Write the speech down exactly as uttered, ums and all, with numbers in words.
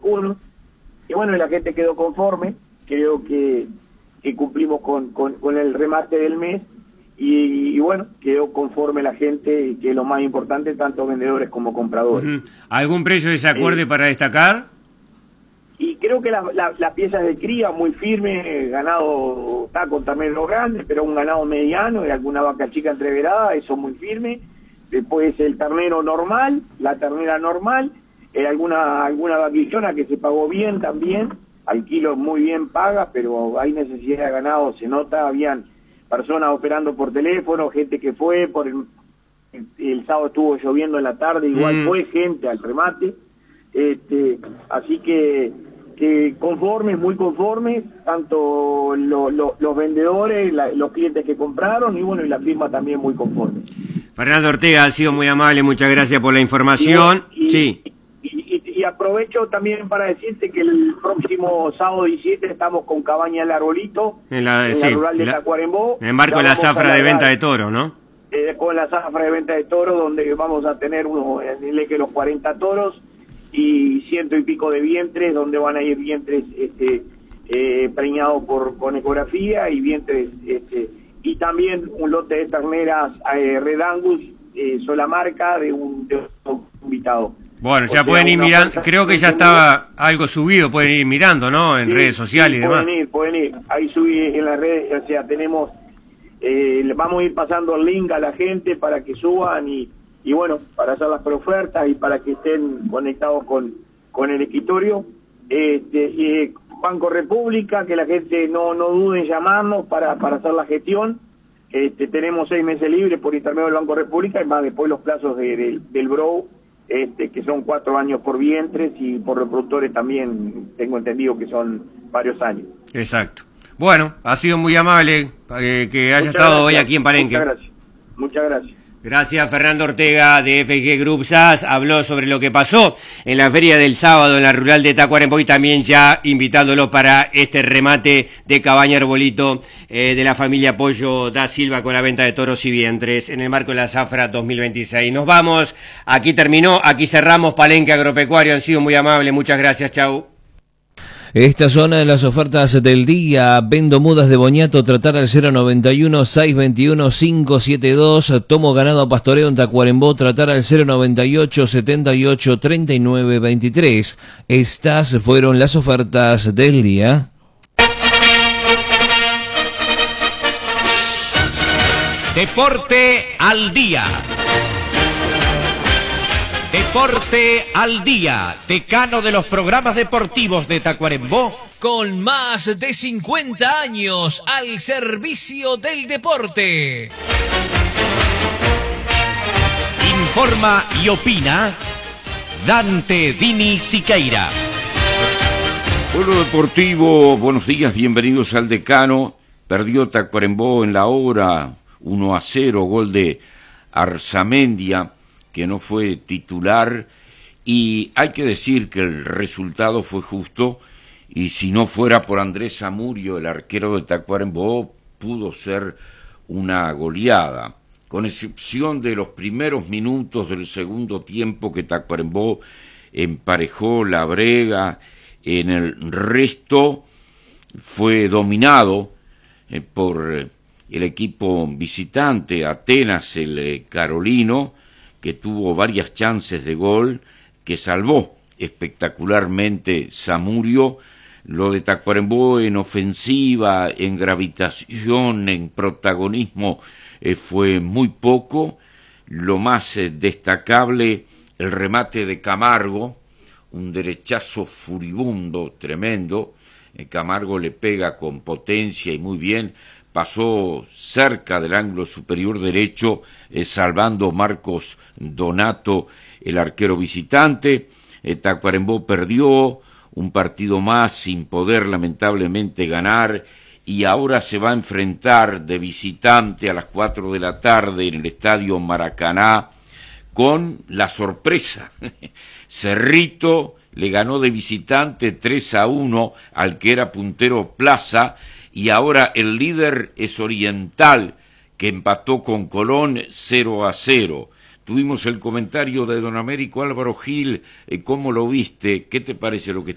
vacunos. Y bueno, la gente quedó conforme, creo que, que cumplimos con, con, con el remate del mes, y, y bueno, quedó conforme la gente, que es lo más importante, tanto vendedores como compradores. Uh-huh. ¿Algún precio de ese acorde eh, para destacar? Y creo que las la, la piezas de cría muy firme, ganado está con terneros grandes, pero un ganado mediano y alguna vaca chica entreverada, eso muy firme. Después el ternero normal, la ternera normal, eh, alguna alguna vaquillona que se pagó bien también, al kilo muy bien paga, pero hay necesidad de ganado, se nota, habían personas operando por teléfono, gente que fue, por el, el, el sábado estuvo lloviendo en la tarde, igual mm. fue gente al remate, este, así que, que conformes, muy conformes, tanto lo, lo, los vendedores, la, los clientes que compraron, y bueno, y la firma también muy conforme. Fernando Ortega, ha sido muy amable, muchas gracias por la información. Y, y, sí. Y, y, y aprovecho también para decirte que el próximo sábado diecisiete estamos con Cabaña del Arbolito, en la, en sí, la rural de la, Tacuarembó. En el marco de la zafra de venta de toro, ¿no? Eh, con la zafra de venta de toro, donde vamos a tener uno, dile que los cuarenta toros y ciento y pico de vientres, donde van a ir vientres este, eh, preñados por con ecografía y vientres, este, y también un lote de terneras eh, Red Angus, eh, sola marca, de un, de un invitado. Bueno, ya o sea, pueden ir mirando, creo que ya estaba algo subido, pueden ir mirando, ¿no? En sí, redes sociales sí, y demás. Pueden ir, pueden ir, ahí subí en las redes, o sea, tenemos, eh, vamos a ir pasando el link a la gente para que suban y, y bueno, para hacer las preofertas y para que estén conectados con, con el escritorio. Este, eh, Banco República, que la gente no, no dude en llamarnos para, para hacer la gestión. Este, tenemos seis meses libres por intermedio del Banco República, y más después los plazos de, de, del B R O, este, que son cuatro años por vientres, y por reproductores también tengo entendido que son varios años. Exacto. Bueno, ha sido muy amable eh, que haya muchas estado gracias, hoy aquí en Palenque. Muchas gracias. Muchas gracias. Gracias, Fernando Ortega de F G Group S A S, habló sobre lo que pasó en la feria del sábado en la rural de Tacuarembó, y también ya invitándolo para este remate de Cabaña Arbolito eh, de la familia Pollo da Silva con la venta de toros y vientres en el marco de la zafra dos mil veintiséis. Nos vamos, aquí terminó, aquí cerramos Palenque Agropecuario, han sido muy amables, muchas gracias, chau. Estas son las ofertas del día. Vendo mudas de boñato, tratar al cero noventa y uno, seiscientos veintiuno, quinientos setenta y dos. Tomo ganado a pastoreo en Tacuarembó, tratar al cero noventa y ocho, setenta y ocho, treinta y nueve, veintitrés. Estas fueron las ofertas del día. Deporte al día. Deporte al día, decano de los programas deportivos de Tacuarembó. Con más de cincuenta años al servicio del deporte. Informa y opina Dante Dini Siqueira. Pueblo Deportivo, buenos días, bienvenidos al decano. Perdió Tacuarembó en la hora uno a cero, gol de Arzamendia, que no fue titular, y hay que decir que el resultado fue justo, y si no fuera por Andrés Zamudio, el arquero de Tacuarembó, pudo ser una goleada, con excepción de los primeros minutos del segundo tiempo, que Tacuarembó emparejó la brega. En el resto fue dominado eh, por eh, el equipo visitante, Atenas, el eh, carolino, que tuvo varias chances de gol, que salvó espectacularmente Zamudio. Lo de Tacuarembó en ofensiva, en gravitación, en protagonismo, eh, fue muy poco. Lo más eh, destacable, el remate de Camargo, un derechazo furibundo, tremendo. Eh, Camargo le pega con potencia y muy bien. Pasó cerca del ángulo superior derecho, eh, salvando Marcos Donato, el arquero visitante. Eh, Tacuarembó perdió un partido más sin poder lamentablemente ganar, y ahora se va a enfrentar de visitante a las cuatro de la tarde en el estadio Maracaná con la sorpresa. Cerrito le ganó de visitante tres a uno al que era puntero Plaza, y ahora el líder es Oriental, que empató con Colón cero a cero. Tuvimos el comentario de don Américo Álvaro Gil. ¿Cómo lo viste? ¿Qué te parece lo que